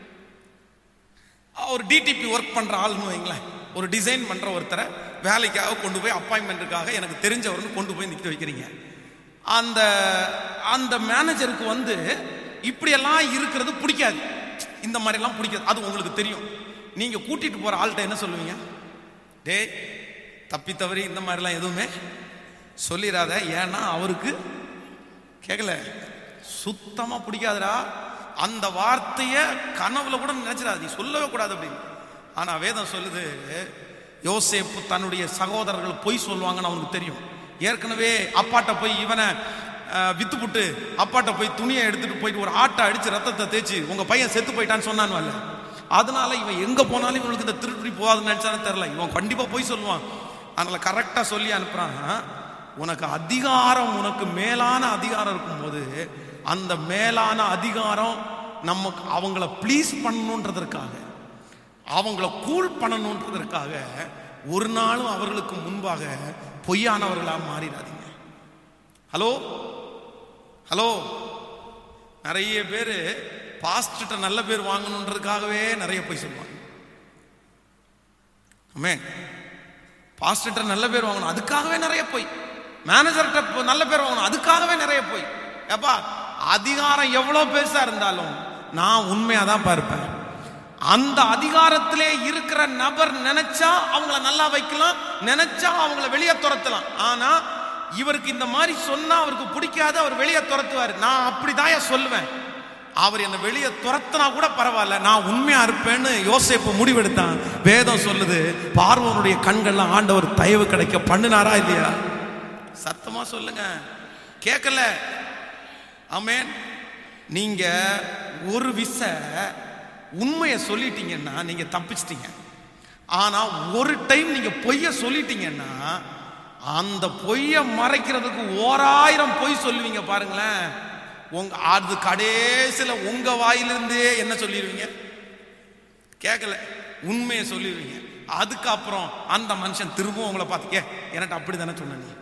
ஒரு டிடிபி ஒர்க் பண்ற ஆள்னு வைங்களேன், ஒரு டிசைன் பண்ற ஒருத்தரை வேலைக்காக கொண்டு போய் அப்பாயின்மெண்ட்டுக்காக எனக்கு தெரிஞ்சவர்னு கொண்டு போய் நிக்க வைக்கிறீங்க. அந்த அந்த மேனேஜருக்கு வந்து இப்படியெல்லாம் இருக்கிறது பிடிக்காது, இந்த மாதிரி எல்லாம் பிடிக்காது, அது உங்களுக்கு தெரியும். நீங்க கூட்டிட்டு போற ஆள்கிட்ட என்ன சொல்லுவீங்க? டே தப்பி தவறி இந்த மாதிரிலாம் எதுவுமே சொல்லிடாத, ஏன்னா அவருக்கு கேட்கல, சுத்தமா பிடிக்காதுடா. அந்த வார்த்தைய கனவுல கூட நினைச்சிடாது, நீ சொல்லவே கூடாது அப்படின்னு. ஆனா வேதம் சொல்லுது, யோசேப்பு தன்னுடைய சகோதரர்கள் பொய் சொல்லுவாங்கன்னு அவனுக்கு தெரியும். ஏற்கனவே அப்பாட்ட போய் இவனை வித்து புட்டு அப்பாட்ட போய் துணியை எடுத்துட்டு போயிட்டு ஒரு ஆட்டை அடிச்சு ரத்தத்தை தேய்ச்சி உங்க பையன் செத்து போயிட்டான்னு சொன்னான்னு. அதனால இவன் எங்க போனாலும் இவனுக்கு இந்த திருப்பி போகாதுன்னு நினைச்சானு தெரியல, இவன் கண்டிப்பா போய் சொல்லுவான். அதனால கரெக்டா சொல்லி அனுப்புறான், உனக்கு அதிகாரம், உனக்கு மேலான அதிகாரம் இருக்கும்போது அந்த மேலான அதிகாரம் நமக்கு அவங்கள ப்ளீஸ் பண்ணணுன்றதற்காக, அவங்கள கூல் பண்ணணுன்றதற்காக ஒரு நாளும் அவர்களுக்கு முன்பாக பொய்யானவர்களா மாறிடாதீங்க. ஹலோ ஹலோ நிறைய பேர் பாஸ்டர்ட்ட நல்ல பேர் வாங்கணுன்றதுக்காகவே நிறைய பொய் சொல்லுவாங்க. ஆமென். பாஸ்டர்ட்ட நல்ல பேர் வாங்கணும் அதுக்காகவே நிறைய பொய், மேனேஜர்கிட்ட நல்ல பேர் வாங்கணும் அதுக்காகவே நிறைய பொய். ஏப்பா, அதிகாரம் எவ்வளவு பெருசா இருந்தாலும் நான் உண்மையாதான் பார்ப்பேன். அந்த அதிகாரத்திலே இருக்கிற நபர் நினைச்சா அவங்கள நல்லா வைக்கலாம், நினைச்சா அவங்கள வெளியே துரத்தலாம். ஆனா இவருக்கு இந்த மாதிரி சொன்னா அவருக்கு பிடிக்காது, அவர் வெளியே துரத்துவாரு. நான் அப்படிதான் சொல்லுவேன், அவர் என்ன வெளியே துரத்தினா கூட பரவாயில்ல, நான் உண்மையா இருப்பேன்னு யோசேப்பு முடிவெடுத்தான். வேதம் சொல்லுது, பார்வோனுடைய கண்கள்லாம் ஆண்டவர் தயவு கிடைக்க பண்ணினாரா இல்லையா? சத்தமா சொல்லுங்க, கேட்கல? ஆமென். நீங்க ஒரு விச உண்மையை சொல்லிட்டீங்கன்னா நீங்க தப்பிச்சிட்டீங்க. ஆனா ஒரு டைம் நீங்க பொய்ய சொல்லிட்டீங்கன்னா அந்த பொய்ய மறைக்கிறதுக்கு ஓராயிரம் பொய் சொல்லுவீங்க பாருங்களேன். உங்க அது கடைசியில உங்க வாயிலிருந்தே என்ன சொல்லிடுவீங்க? கேட்கல, உண்மையை சொல்லிடுவீங்க. அதுக்கப்புறம் அந்த மனுஷன் திரும்பவும் உங்களை பார்த்துக்க எனக்கு அப்படி தானே சொன்ன, நீ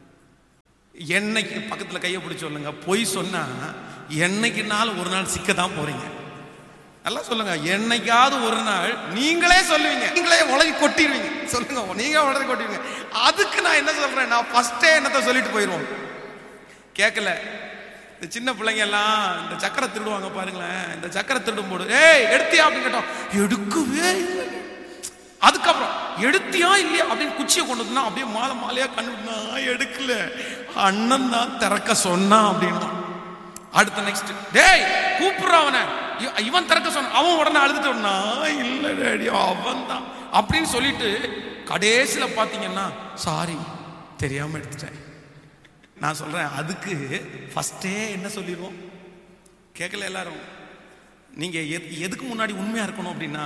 என்னைக்கு பக்கத்துல கையை பிடிச்சி சொல்லுங்க, பொய் சொன்னா என்னைக்குனாலும் ஒரு நாள் சிக்கதான் போறீங்க. நல்லா சொல்லுங்க, என்னைக்காவது ஒரு நாள் நீங்களே சொல்லுவீங்க, நீங்களே உலகி கொட்டிடுவீங்க. சொல்லுங்க, நீங்க உலகி கொட்டிடுவீங்க. அதுக்கு நான் என்ன சொல்றேன், நான் ஃபர்ஸ்டே என்னத்தை சொல்லிட்டு போயிடுவோம். கேட்கல, இந்த சின்ன பிள்ளைங்க எல்லாம் இந்த சக்கரை திருடுவாங்க பாருங்களேன், இந்த சக்கரை திருடும் போது ஏய் எடுத்தியா அப்படின்னு கேட்டோம், எடுக்கவே இல்லை. அதுக்கப்புறம் எடுத்தியா இல்லையா அப்படின்னு குச்சியை கொண்டு வந்தா அப்படியே மாலை மாலையா கண்ணு, எடுக்கல, அண்ணன் தான் திறக்க சொன்னான் அப்படின்னா. அடுத்த நெக்ஸ்ட் டேய் கூப்பிடுற அவனை, இவன் திறக்க சொன்ன, அவன் உடனே அழுதுட்டோம்னா இல்ல டேடி அவன் தான் அப்படின்னு சொல்லிட்டு கடைசியில பாத்தீங்கன்னா சாரி தெரியாம எடுத்துட்டேன். நான் சொல்றேன், அதுக்கு ஃபர்ஸ்டே என்ன சொல்லிடுவோம். கேட்கல எல்லாரும், நீங்க எதுக்கு முன்னாடி உண்மையா இருக்கணும் அப்படின்னா,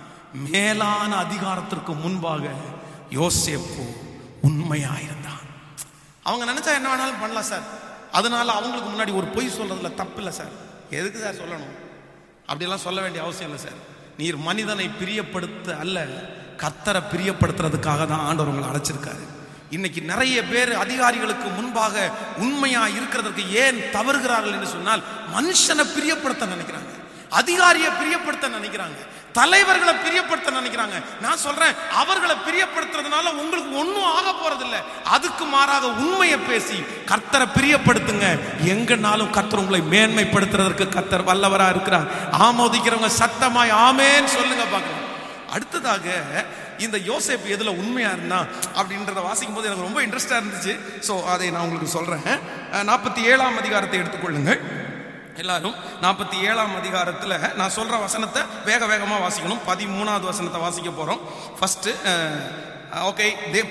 மேலான அதிகாரத்திற்கு முன்பாக யோசேப்பு உண்மையா இருந்தான். அவங்க நினைச்சா என்ன வேணாலும் பண்ணலாம் சார், அதனால அவங்களுக்கு முன்னாடி ஒரு பொய் சொல்றதுல தப்பு இல்லை சார். எதுக்கு சார் சொல்லணும், அப்படியெல்லாம் சொல்ல வேண்டிய அவசியம் இல்லை சார். நீர் மனிதனை பிரியப்படுத்த அல்ல, கர்த்தரை பிரியப்படுத்துறதுக்காக தான் ஆண்டவர் உங்களை அழைச்சிருக்காரு. இன்னைக்கு நிறைய பேர் அதிகாரிகளுக்கு முன்பாக உண்மையா இருக்கிறதுக்கு ஏன் தவறுகிறார்கள் என்று சொன்னால், மனுஷனை பிரியப்படுத்த நினைக்கிறாங்க, அதிகாரியை பிரியப்படுத்த நினைக்கிறாங்க, தலைவர்களை பிரியப்படுத்த நினைக்கிறாங்க. நான் சொல்றேன், அவர்களை பிரியப்படுத்துறதுனால உங்களுக்கு ஒன்னும் ஆக போறதில்லை. அதுக்கு மாறாக உண்மையை பேசி கர்த்தரை பிரியப்படுத்துங்க. எங்கனாலும் கர்த்தர் உங்களை மேன்மைப்படுத்துறதற்கு கர்த்தர் வல்லவரா இருக்கிறார். ஆமோதிக்கிறவங்க சத்தமாய் ஆமேன்னு சொல்லுங்க பார்க்கலாம். அடுத்ததாக இந்த யோசேப்பு எதுல உண்மையா இருந்தா அப்படின்றத வாசிக்கும் போது எனக்கு ரொம்ப இன்ட்ரெஸ்டா இருந்துச்சு. ஸோ அதை நான் உங்களுக்கு சொல்றேன். நாற்பத்தி ஏழாம் அதிகாரத்தை எடுத்துக்கொள்ளுங்க எல்லாரும். நாற்பத்தி ஏழாம் அதிகாரத்தில் நான் சொல்ற வசனத்தை வேக வேகமா வாசிக்கணும். பதிமூணாவது வசனத்தை வாசிக்க போறோம். First okay.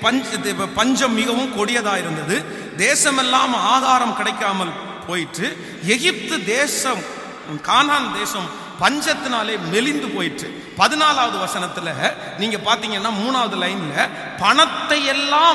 பஞ்சம் மிகவும் கொடியதா இருந்தது, தேசமெல்லாம் ஆகாரம் கிடைக்காமல் போயிற்று, எகிப்து தேசம் கானான் தேசம் பஞ்சத்தினாலே மெலிந்து போயிற்று. பதினாலாவது வசனத்துல நீங்க பாத்தீங்கன்னா மூணாவது லைன்ல பணத்தை எல்லாம்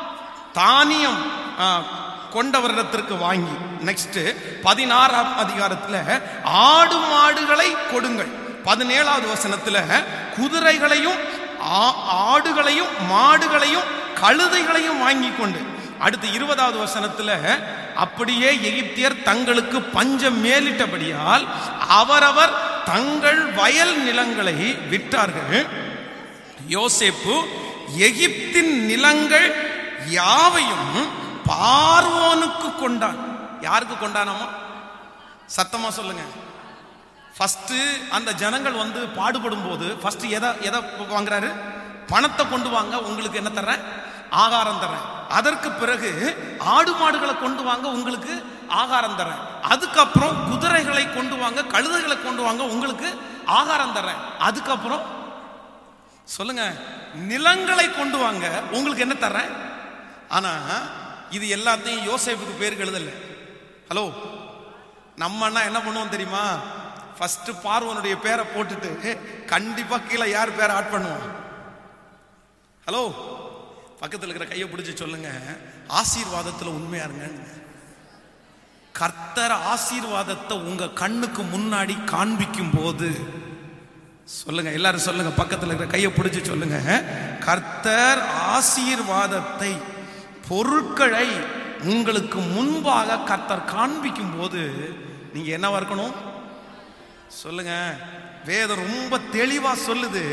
தானியம் கொண்டவரிடத்திற்கு வாங்கி, நெக்ஸ்ட் பதினாறாம் அதிகாரத்துல ஆடு மாடுகளை கொடுங்கள். பதினேழாவது வசனத்துல குதிரைகளையும் ஆடுகளையும் மாடுகளையும் கழுதைகளையும் வாங்கி கொண்டு, அடுத்து இருபதாவது வசனத்துல அப்படியே எகிப்தியர் தங்களுக்கு பஞ்சம் மேலிட்டபடியால் அவரவர் தங்கள் வயல் நிலங்களை விற்றார்கள். யோசேப்பு எகிப்தின் நிலங்கள் யாவையும் பார்வோனுக்கு கொண்டான். யாருக்கு கொண்டானாமா? சத்தமா சொல்லுங்க. ஃபர்ஸ்ட் அந்த ஜனங்கள் வந்து பாடுபடும் போது ஃபர்ஸ்ட் எதை எதை வாங்குறாரு? பணத்தை கொண்டு வாங்க, உங்களுக்கு என்ன தர்றேன்? ஆகாரம் தர்றேன். அதற்கு பிறகு ஆடு மாடுகளை கொண்டு வாங்க, உங்களுக்கு ஆகாரம் தர்றேன். அதுக்கப்புறம் குதிரைகளை கொண்டு வாங்க, கழுதைகளை கொண்டு வாங்க, உங்களுக்கு ஆகாரம் தர்றேன். அதுக்கப்புறம் சொல்லுங்க, நிலங்களை கொண்டு வாங்க, உங்களுக்கு என்ன தர்றேன்? ஆனா இது எல்லாத்தையும் யோசேப்புக்கு பேருக்கு எழுதல. ஹலோ, நம்ம அண்ணா என்ன பண்ணுவோம் தெரியுமா? ஃபர்ஸ்ட் பார்வோனுடைய பேரை போட்டுட்டு கண்டிப்பா கீழே யார் பேரை ஆட் பண்ணுவோம்? ஹலோ, பக்கத்தில் இருக்கிற கையை பிடிச்சி சொல்லுங்க, ஆசீர்வாதத்தில் உண்மையா இருங்க. கர்த்தர் ஆசீர்வாதத்தை உங்க கண்ணுக்கு முன்னாடி காண்பிக்கும் போது சொல்லுங்க, எல்லாரும் சொல்லுங்க, பக்கத்தில் இருக்கிற கையை பிடிச்சி சொல்லுங்க, கர்த்தர் ஆசீர்வாதத்தை பொருட்களை உங்களுக்கு முன்பாக கர்த்தர் காண்பிக்கும் போது நீங்க என்னவா இருக்கணும்? சொல்லுங்க. வேதம் ரொம்ப தெளிவா சொல்லுது,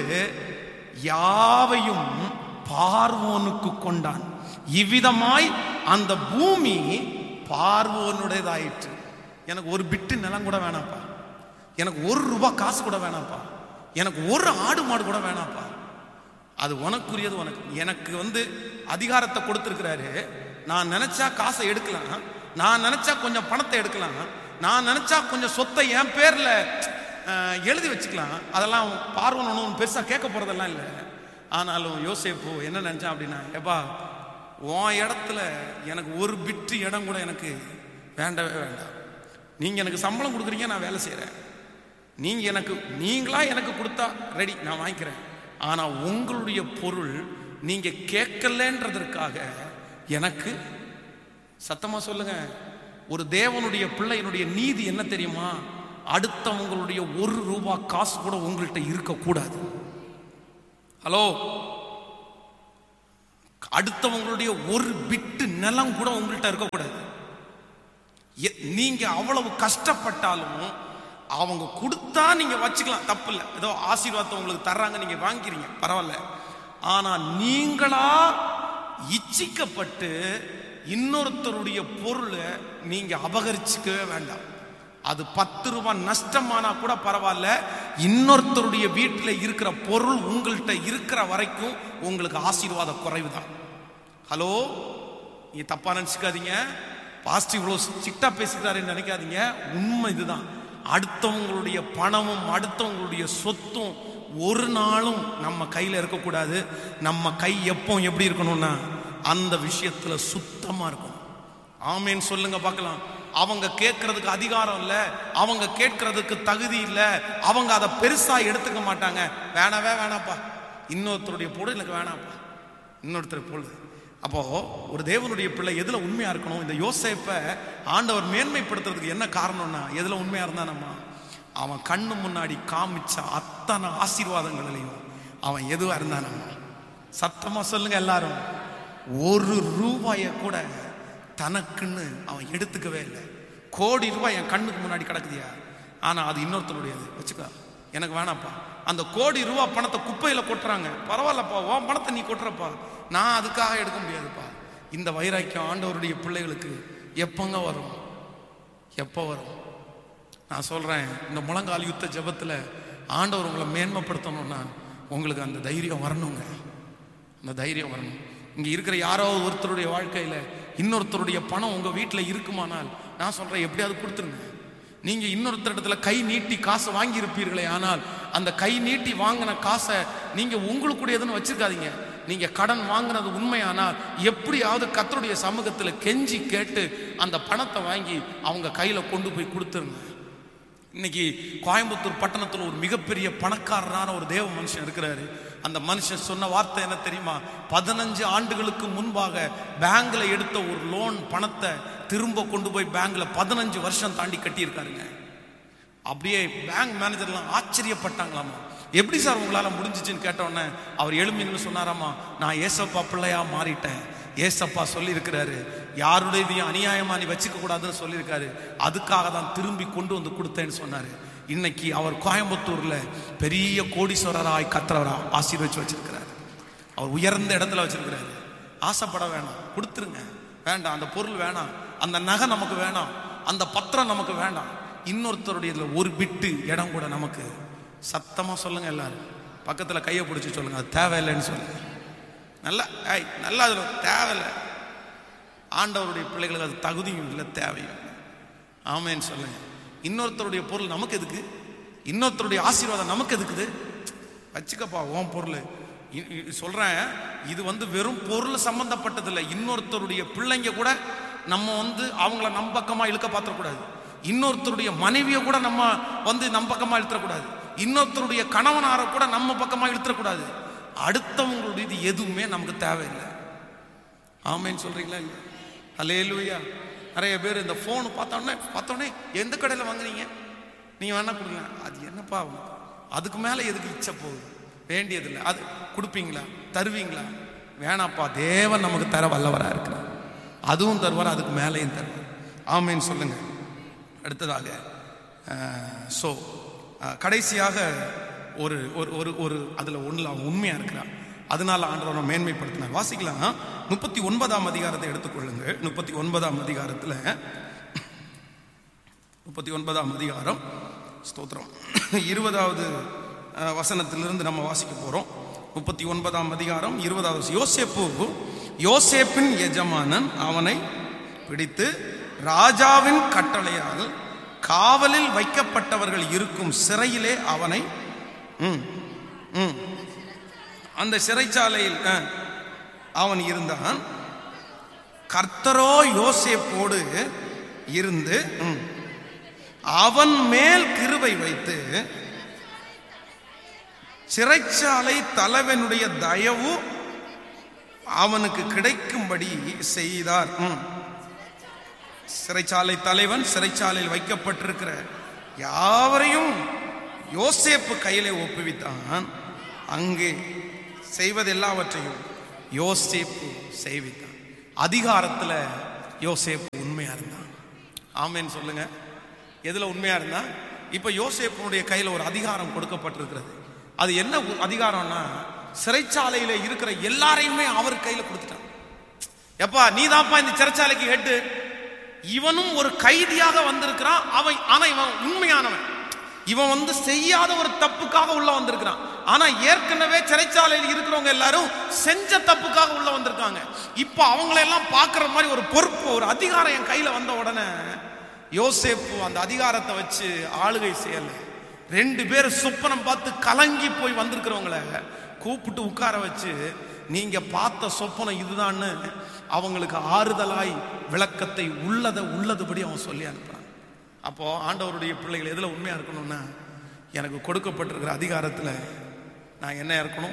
யாவையும் பார்வோனுக்கு கொண்டான், இவ்விதமாய் அந்த பூமி பார்வோனுடையதாயிற்று. எனக்கு ஒரு பிட்டு நிலம் கூட வேணாப்பா, எனக்கு ஒரு ரூபாய் காசு கூட வேணாப்பா, எனக்கு ஒரு ஆடு மாடு கூட வேணாப்பா, அது உனக்குரியது. உனக்கு எனக்கு வந்து அதிகாரத்தை கொடுத்துருக்கிறாரு. நான் நினைச்சா காசை எடுக்கலாம், நான் நினைச்சா கொஞ்சம் பணத்தை எடுக்கலாம், நான் நினைச்சா கொஞ்சம் சொத்தை என் பேர்ல எழுதி வச்சுக்கலாம். அதெல்லாம் பார்வன் ஒன்றும் பெருசா கேட்க போறதெல்லாம் இல்லை. ஆனாலும் யோசேப்பு என்ன நினைச்சான் அப்படின்னா, எப்பா உன் இடத்துல எனக்கு ஒரு பிட்டு இடம் கூட எனக்கு வேண்டவே வேண்டாம். நீங்க எனக்கு சம்பளம் கொடுக்குறீங்க, நான் வேலை செய்யறேன், நீங்க எனக்கு நீங்களா எனக்கு கொடுத்தா ரெடி, நான் வாங்கிக்கிறேன். ஆனா உங்களுடைய பொருள் நீங்க கேட்கலன்றதற்காக எனக்கு, சத்தமா சொல்லுங்க, ஒரு தேவனுடைய பிள்ளையினுடைய நீதி என்ன தெரியுமா? அடுத்தவங்களுடைய ஒரு ரூபாய் காசு கூட உங்கள்கிட்ட இருக்கக்கூடாது. ஹலோ, அடுத்தவங்களுடைய ஒரு பிட்டு நிலம் கூட உங்கள்கிட்ட இருக்கக்கூடாது. நீங்க அவ்வளவு கஷ்டப்பட்டாலும் அவங்க கொடுத்தா நீங்க வச்சுக்கலாம், தப்பு இல்லை. ஏதோ ஆசீர்வாதத்தை உங்களுக்கு தர்றாங்க, நீங்க வாங்கிறீங்க, பரவாயில்ல. ஆனா நீங்களா இச்சிக்கப்பட்டு இன்னொருத்தருடைய பொருளை நீங்க அபகரிச்சுக்கவே வேண்டாம். அது பத்து ரூபாய் நஷ்டமானா கூட பரவாயில்ல. இன்னொருத்தருடைய வீட்டில் இருக்கிற பொருள் உங்கள்கிட்ட இருக்கிற வரைக்கும் உங்களுக்கு ஆசீர்வாத குறைவுதான். ஹலோ, நீங்க தப்பா நினைச்சுக்காதீங்க. பாசிட்டிவ் இவ்வளோ சிட்டா பேசுகிறாருன்னு நினைக்காதீங்க. உண்மை இதுதான். அடுத்தவங்களுடைய பணமும் அடுத்தவங்களுடைய சொத்தும் ஒரு நாளும் நம்ம கையில் இருக்கக்கூடாது. நம்ம கை எப்போ எப்படி இருக்கணும்னா அந்த விஷயத்துல சுத்தமா இருக்கும். ஆமேன்னு சொல்லுங்க பார்க்கலாம். அவங்க கேட்கறதுக்கு அதிகாரம் இல்லை, அவங்க கேட்கறதுக்கு தகுதி இல்லை, அவங்க அதை பெருசா எடுத்துக்க மாட்டாங்க. வேணாவே வேணாப்பா, இன்னொருத்தருடைய பொருள் எனக்கு வேணாப்பா, இன்னொருத்தர் பொருள். அப்போ ஒரு தேவனுடைய பிள்ளை எதுல உண்மையா இருக்கணும்? இந்த யோசேப்பை ஆண்டவர் மேன்மைப்படுத்துறதுக்கு என்ன காரணம்னா, எதுல உண்மையா இருந்தானம்மா, அவன் கண்ணு முன்னாடி காமிச்ச அத்தனை ஆசீர்வாதங்களையும் அவன் எதுவா இருந்தானம்மா. சத்தமா சொல்லுங்க எல்லாரும். ஒரு ரூபாய கூட தனக்குன்னு அவன் எடுத்துக்கவே இல்லை. கோடி ரூபாய் என் கண்ணுக்கு முன்னாடி கிடக்குதியா, ஆனா அது இன்னொருத்தருடையது, வச்சுக்கோ, எனக்கு வேணாப்பா. அந்த கோடி ரூபாய் பணத்தை குப்பையில கொட்டுறாங்க, பரவாயில்லப்பா, உன் பணத்தை நீ கொட்டுறப்பா, நான் அதுக்காக எடுக்க முடியாதுப்பா. இந்த வைராக்கியம் ஆண்டவருடைய பிள்ளைகளுக்கு எப்பங்க வரும்? எப்போ வரும்? நான் சொல்றேன், இந்த முழங்கால் யுத்த ஜெபத்துல ஆண்டவர் உங்களை மேன்மைப்படுத்தணும்னா உங்களுக்கு அந்த தைரியம் வரணுங்க. அந்த தைரியம் வரணும். இங்க இருக்கிற யாராவது ஒருத்தருடைய வாழ்க்கையில இன்னொருத்தருடைய பணம் உங்க வீட்டுல இருக்குமானால் நான் சொல்றேன், எப்படியாவது கொடுத்துருங்க. நீங்க இன்னொருத்தர் இடத்துல கை நீட்டி காசை வாங்கி இருப்பீர்களே, ஆனால் அந்த கை நீட்டி வாங்கின காசை நீங்க உங்களுக்குடையதுன்னு வச்சிருக்காதீங்க. நீங்க கடன் வாங்கினது உண்மையானால் எப்படியாவது கர்த்தருடைய சமூகத்துல கெஞ்சி கேட்டு அந்த பணத்தை வாங்கி அவங்க கையில கொண்டு போய் கொடுத்துருங்க. இன்னைக்கு கோயம்புத்தூர் பட்டணத்துல ஒரு மிகப்பெரிய பணக்காரரான ஒரு தேவ மனுஷன் இருக்கிறாரு. அந்த மனுஷன் சொன்ன வார்த்தை என்ன தெரியுமா? பதினஞ்சு ஆண்டுகளுக்கு முன்பாக பேங்க்ல எடுத்த ஒரு லோன் பணத்தை திரும்ப கொண்டு போய் பேங்க்ல பதினஞ்சு வருஷம் தாண்டி கட்டியிருக்காருங்க. அப்படியே பேங்க் மேனேஜர்லாம் ஆச்சரியப்பட்டாங்களாமா. எப்படி சார் உங்களால முடிஞ்சிச்சுன்னு கேட்டோன்னே அவர் எழுமின்னு சொன்னாராமா, நான் ஏசப்பா பிள்ளையா மாறிட்டேன். ஏசப்பா சொல்லி இருக்கிறாரு, யாருடையதையும் அநியாயமா நீ வச்சுக்க கூடாதுன்னு சொல்லியிருக்காரு, அதுக்காக தான் திரும்பி கொண்டு வந்து கொடுத்தேன்னு சொன்னாரு. இன்னைக்கு அவர் கோயம்புத்தூர்ல பெரிய கோடீஸ்வரராய் கர்த்தரா ஆசீர்வதிச்சு வச்சிருக்கிறாரு. அவர் உயர்ந்த இடத்துல வச்சிருக்கிறாரு. ஆசைப்பட வேணாம், கொடுத்துருங்க. வேண்டாம், அந்த பொருள் வேணாம், அந்த நகை நமக்கு வேணாம், அந்த பத்திரம் நமக்கு வேண்டாம். இன்னொருத்தருடைய ஒரு பிட்டு இடம் கூட நமக்கு. சத்தமா சொல்லுங்க எல்லாரும், பக்கத்துல கையை பிடிச்சி சொல்லுங்க, அது தேவையில்லைன்னு சொல்லுங்க. நல்லா ஐய் நல்லா அதுல தேவையில்லை. ஆண்டவருடைய பிள்ளைகளுக்கு அது தகுதியும் இல்லை, தேவையும் இல்லை. ஆமேன்னு சொல்லுங்க. இன்னொருத்தருடைய பொருள் நமக்கு எதுக்கு? இன்னொருத்தருடைய ஆசீர்வாதம் நமக்கு எதுக்குது? வச்சுக்கப்பா உன் பொருள். சொல்றேன், இது வந்து வெறும் பொருள் சம்பந்தப்பட்டது இல்லை. இன்னொருத்தருடைய பிள்ளைங்க கூட நம்ம வந்து அவங்கள நம்பக்கமா இழுக்க பாத்திரக்கூடாது. இன்னொருத்தருடைய மனைவியை கூட நம்ம வந்து நம்பக்கமா இழுத்துறக்கூடாது. இன்னொருத்தருடைய கணவனார கூட நம்ம பக்கமா இழுத்துறக்கூடாது. அடுத்தவங்களுடைய இது எதுவுமே நமக்கு தேவையில்லை. ஆமேன்னு சொல்றீங்களா? அல்லேலூயா. நிறைய பேர் இந்த போன் பார்த்தோன்னே பார்த்தோன்னே எந்த கடையில் வாங்குறீங்க, நீங்க வேணா கொடுங்க. அது என்னப்பா, அதுக்கு மேல எதுக்கு இச்சை போகுது? வேண்டியதில்லை. அது கொடுப்பீங்களா, தருவீங்களா? வேணாப்பா, தேவன் நமக்கு தர வல்லவரா இருக்கிறார். அதுவும் தருவார், அதுக்கு மேலேயும் தருவார். ஆமேன்னு சொல்லுங்க. அடுத்ததாக ஸோ கடைசியாக ஒரு ஒரு ஒரு அதில் ஒன்றில் அவன் உண்மையாக இருக்கிறான். அதனால ஆண்டவரை மேன்மைப்படுத்தினார். வாசிக்கலாம், முப்பத்தி ஒன்பதாம் அதிகாரத்தை எடுத்துக்கொள்ளுங்க. முப்பத்தி ஒன்பதாம் அதிகாரத்தில் முப்பத்தி ஒன்பதாம் அதிகாரம் ஸ்தோத்திரம் இருபதாவது வசனத்திலிருந்து நம்ம வாசிக்க போகிறோம். முப்பத்தி ஒன்பதாம் அதிகாரம் இருபதாவது. யோசேப்பு யோசேப்பின் எஜமானன் அவனை பிடித்து ராஜாவின் கட்டளையால் காவலில் வைக்கப்பட்டவர்கள் இருக்கும் சிறையிலே அவனை அந்த சிறைச்சாலையில் அவன் இருந்தான். கர்த்தரோ யோசேப்போடு இருந்து அவன் மேல் கிருபை வைத்து சிறைச்சாலை தலைவனுடைய தயவு அவனுக்கு கிடைக்கும்படி செய்தார். சிறைச்சாலை தலைவன் சிறைச்சாலையில் வைக்கப்பட்டிருக்கிற யாவரையும் யோசேப்பு கையிலே ஒப்புவித்தான். அங்கே செய்வது எல்லாவற்றையும் யோசேப்பு செய்வித்தான். அதிகாரத்துல யோசேப்பு உண்மையா இருந்தான். ஆமென் சொல்லுங்க. எதுல உண்மையா இருந்தா? இப்ப யோசேப்புடைய கையில ஒரு அதிகாரம் கொடுக்கப்பட்டிருக்கிறது. அது என்ன அதிகாரம்னா, சிறைச்சாலையில இருக்கிற எல்லாரையுமே அவர் கையில கொடுத்துட்டான். எப்பா நீதான்ப்பா இந்த சிறைச்சாலைக்கு ஹெட். இவனும் ஒரு கைதியாக வந்திருக்கிறான். அவன் ஆனா இவன் உண்மையானவன். இவன் வந்து செய்யாத ஒரு தப்புக்காக உள்ள வந்திருக்கிறான். ஆனா ஏற்கனவே சிறைச்சாலையில் இருக்கிறவங்க எல்லாரும் செஞ்ச தப்புக்காக உள்ள வந்திருக்காங்க. இப்ப அவங்களெல்லாம் பார்க்கிற மாதிரி ஒரு பொறுப்பு, ஒரு அதிகாரம் என் கையில வந்த உடனே யோசேப்பு அந்த அதிகாரத்தை வச்சு ஆளுகை செய்யல. ரெண்டு பேர் சொப்பனம் பார்த்து கலங்கி போய் வந்திருக்கிறவங்களை கூப்பிட்டு உட்கார வச்சு, நீங்க பார்த்த சொப்பனம் இதுதான்னு அவங்களுக்கு ஆறுதலாய் விளக்கத்தை உள்ளதை உள்ளதுபடி அவன் சொல்லி அனுப்புறான். அப்போ ஆண்டவருடைய பிள்ளைகள் எதுல உண்மையா இருக்கணும்னா, எனக்கு கொடுக்கப்பட்டிருக்கிற அதிகாரத்துல நான் என்ன இருக்கணும்?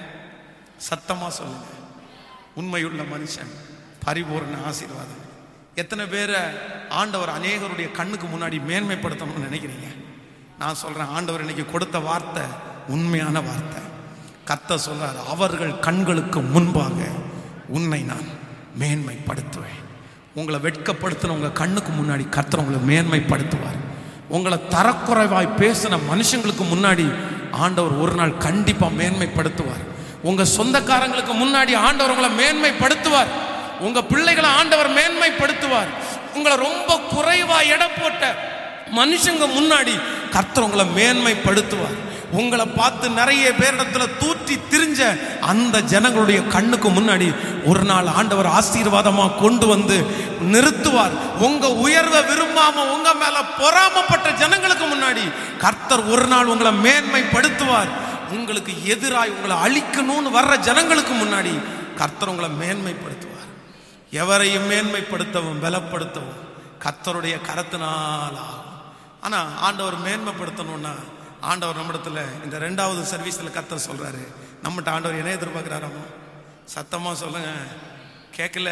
சத்தமா சொல்லுங்க. உண்மையுள்ள மனுஷன் பரிபூர்ண ஆசீர்வாதம். எத்தனை பேரை ஆண்டவர் அநேகருடைய கண்ணுக்கு முன்னாடி மேன்மைப்படுத்தணும்னு நினைக்கிறீங்க? நான் சொல்றேன், ஆண்டவர் இன்னைக்கு கொடுத்த வார்த்தை உண்மையான வார்த்தை. கர்த்தர் சொல்றார், அவர்கள் கண்களுக்கு முன்பாக உன்னை நான் மேன்மைப்படுத்துவேன். உங்களை வெட்கப்படுத்தின உங்க கண்ணுக்கு முன்னாடி கர்த்தர் உங்களை மேன்மைப்படுத்துவார். உங்களை தரக்குறைவாய் பேசின மனுஷங்களுக்கு முன்னாடி ஆண்டவர் ஒரு நாள் கண்டிப்பா மேன்மைப்படுத்துவார். உங்க சொந்தக்காரங்களுக்கு முன்னாடி ஆண்டவர் உங்களை மேன்மைப்படுத்துவார். உங்க பிள்ளைகளை ஆண்டவர் மேன்மைப்படுத்துவார். உங்களை ரொம்ப குறைவா எடை போட்ட மனுஷங்க முன்னாடி கர்த்தர் உங்களை மேன்மைப்படுத்துவார். உங்களை பார்த்து நிறைய பேரிடத்துல தூற்றி திரிஞ்ச அந்த ஜனங்களுடைய கண்ணுக்கு முன்னாடி ஒரு நாள் ஆண்டவர் ஆசீர்வாதமா கொண்டு வந்து நிறுத்துவார். உங்க உயர்வை விரும்பாம உங்க மேல பொறாமப்பட்ட ஜனங்களுக்கு முன்னாடி கர்த்தர் ஒரு நாள் உங்களை மேன்மைப்படுத்துவார். உங்களுக்கு எதிராய் உங்களை அழிக்கணும்னு வர்ற ஜனங்களுக்கு முன்னாடி கர்த்தர் உங்களை மேன்மைப்படுத்துவார். எவரையும் மேன்மைப்படுத்தவும் பலப்படுத்தவும் கர்த்தருடைய கரத்தினால் ஆகும். ஆனா ஆண்டவர் மேன்மைப்படுத்தணும்னா, ஆண்டவர் நம்மிடத்துல இந்த ரெண்டாவது சர்வீஸ்ல கர்த்தர் சொல்றாரு, நம்மகிட்ட ஆண்டவர் என்ன எதிர்பார்க்கிறாராமா? சத்தமா சொல்லுங்க. கேட்கல?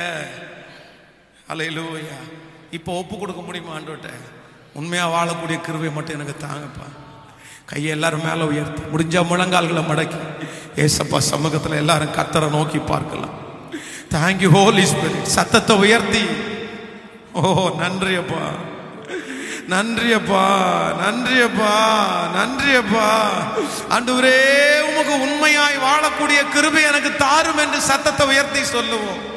அல்லேலூயா. இப்போ ஒப்பு கொடுக்க முடியுமா ஆண்டவர்கிட்ட? உண்மையா வாழக்கூடிய கிருபை மட்டும் எனக்கு தாங்கப்பா. கையை எல்லாரும் மேல உயர்த்தி, முடிஞ்ச முழங்கால்களை மடக்கி ஏசப்பா சமூகத்துல எல்லாரும் கர்த்தரை நோக்கி பார்க்கலாம். Thank you Holi spirit. சத்தத்தை உயர்த்தி, ஓ நன்றியப்பா, நன்றியப்பா, நன்றியப்பா, நன்றியப்பா. ஆண்டவரே உமக்கு உண்மையாய் வாழக்கூடிய கிருபை எனக்கு தாரும் என்று சத்தத்தை உயர்த்தி சொல்லுவோம்.